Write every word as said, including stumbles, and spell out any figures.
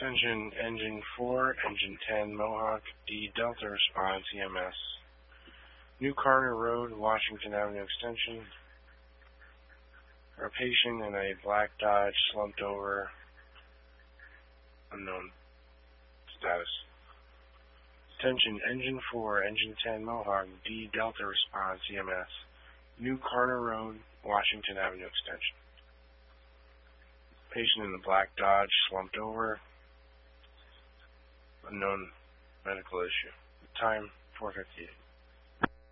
Attention, Engine four, Engine ten, Mohawk, D Delta response, E M S. New Carter Road, Washington Avenue Extension. A patient in a black Dodge slumped over. Unknown status. Attention, Engine four, Engine ten, Mohawk, D Delta response, E M S. New Carter Road, Washington Avenue Extension. Patient in the black Dodge slumped over. Unknown medical issue. Time four fifty-eight.